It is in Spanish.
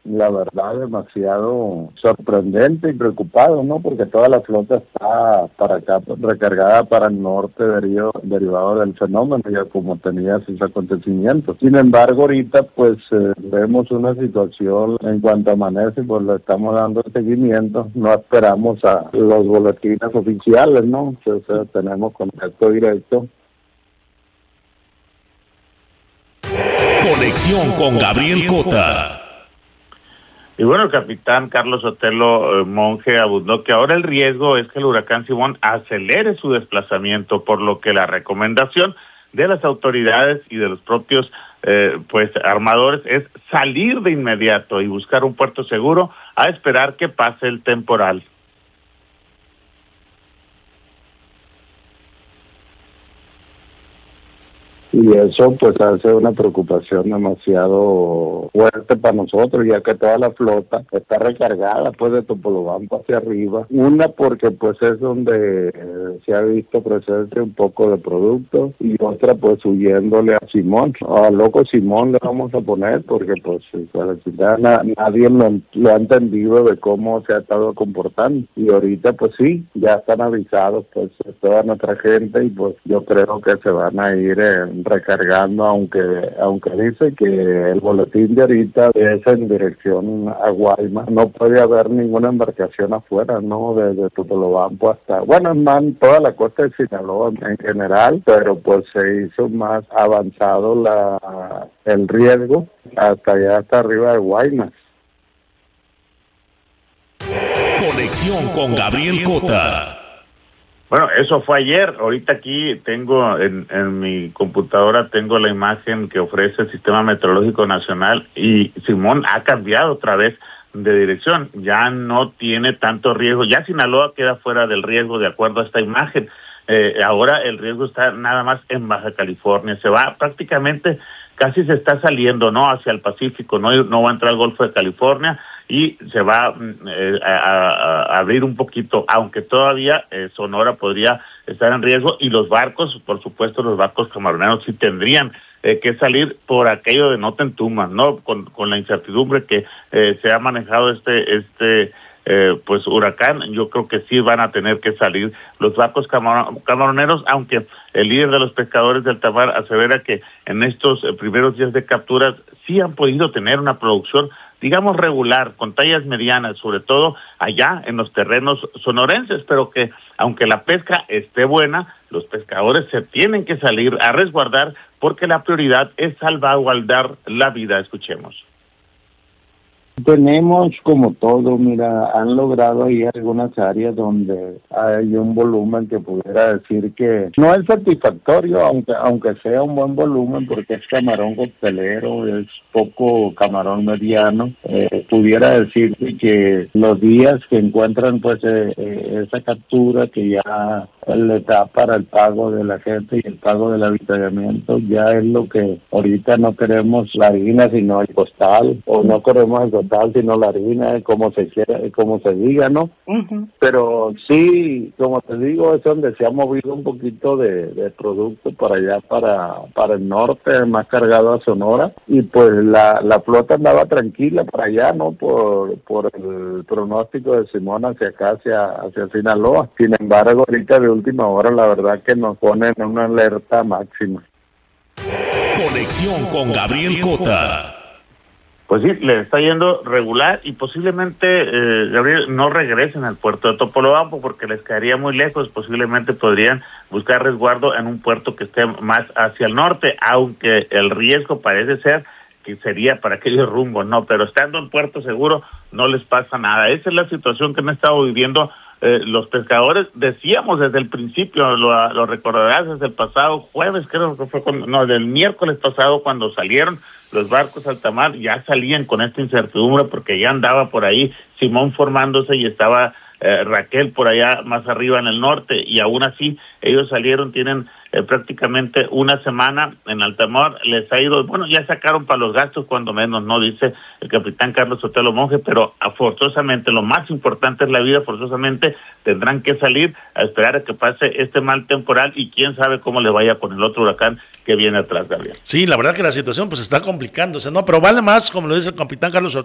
la verdad, demasiado sorprendente y preocupado, ¿no? Porque toda la flota está para acá recargada para el norte derivado del fenómeno, ya como tenía sus acontecimientos. Sin embargo, ahorita pues vemos una situación en cuanto amanece, pues le estamos dando seguimiento, no esperamos a los boletines oficiales, ¿no? Entonces tenemos contacto directo. Conexión con Gabriel Cota. Y bueno, el capitán Carlos Sotelo Monje abundó que ahora el riesgo es que el huracán Simón acelere su desplazamiento, por lo que la recomendación de las autoridades y de los propios armadores es salir de inmediato y buscar un puerto seguro a esperar que pase el temporal. Y eso pues hace una preocupación demasiado fuerte para nosotros, ya que toda la flota está recargada pues de Topolobampo hacia arriba. Una porque pues es donde se ha visto presencia un poco de productos, y otra pues huyéndole a Simón, a loco Simón le vamos a poner, porque pues nadie lo ha entendido de cómo se ha estado comportando. Y ahorita pues sí, ya están avisados pues toda nuestra gente, y pues yo creo que se van a ir recargando, aunque dice que el boletín de ahorita es en dirección a Guaymas. No puede haber ninguna embarcación afuera, ¿no? Desde Totolobampo hasta, bueno, en toda la costa de Sinaloa en general, pero pues se hizo más avanzado el riesgo hasta allá, hasta arriba de Guaymas. Conexión con Gabriel Cota. Bueno, eso fue ayer. Ahorita aquí tengo en mi computadora tengo la imagen que ofrece el Sistema Meteorológico Nacional, y Simón ha cambiado otra vez de dirección. Ya no tiene tanto riesgo. Ya Sinaloa queda fuera del riesgo de acuerdo a esta imagen. Ahora el riesgo está nada más en Baja California. Se va prácticamente, casi se está saliendo, ¿no? Hacia el Pacífico. No va a entrar al Golfo de California y se va a abrir un poquito, aunque todavía Sonora podría estar en riesgo, y los barcos, por supuesto, los barcos camaroneros sí tendrían que salir por aquello de no te entumas, ¿no? Con la incertidumbre que se ha manejado huracán, yo creo que sí van a tener que salir los barcos camaroneros, aunque el líder de los pescadores del Tamar asevera que en estos primeros días de capturas sí han podido tener una producción, digamos, regular, con tallas medianas, sobre todo allá en los terrenos sonorenses, pero que aunque la pesca esté buena, los pescadores se tienen que salir a resguardar, porque la prioridad es salvaguardar la vida. Escuchemos. Tenemos como todo, mira, han logrado ahí algunas áreas donde hay un volumen que pudiera decir que no es satisfactorio, aunque sea un buen volumen, porque es camarón costelero, es poco camarón mediano. Pudiera decir que los días que encuentran pues esa captura, que ya le da para el pago de la gente y el pago del avituallamiento, ya es lo que ahorita no queremos la harina sino el costal, o no queremos el costal sino la harina, como se quiera, como se diga, ¿no? Uh-huh. Pero sí, como te digo, es donde se ha movido un poquito de producto para allá, para el norte, más cargado a Sonora, y pues la flota andaba tranquila para allá, ¿no? Por el pronóstico de Simón hacia acá, hacia Sinaloa. Sin embargo, ahorita de última hora, la verdad que nos ponen en una alerta máxima. Conexión con Gabriel Cota. Pues sí, le está yendo regular, y posiblemente, Gabriel, no regresen al puerto de Topolobampo porque les quedaría muy lejos. Posiblemente podrían buscar resguardo en un puerto que esté más hacia el norte, aunque el riesgo parece ser que sería para aquellos rumbos, ¿no? Pero estando en puerto seguro no les pasa nada. Esa es la situación que han estado viviendo los pescadores. Decíamos desde el principio, lo recordarás, desde el pasado jueves, creo que fue del miércoles pasado, cuando salieron los barcos al Tamar, ya salían con esta incertidumbre, porque ya andaba por ahí Simón formándose y estaba Raquel por allá más arriba en el norte, y aún así ellos salieron, tienen prácticamente una semana en Altamar. Les ha ido, bueno, ya sacaron para los gastos cuando menos, ¿no? Dice el capitán Carlos Sotelo Monje, pero forzosamente, lo más importante es la vida, forzosamente tendrán que salir a esperar a que pase este mal temporal, y quién sabe cómo le vaya con el otro huracán que viene atrás, Gabriel. Sí, la verdad que la situación pues está complicándose, ¿no? Pero vale más, como lo dice el capitán Carlos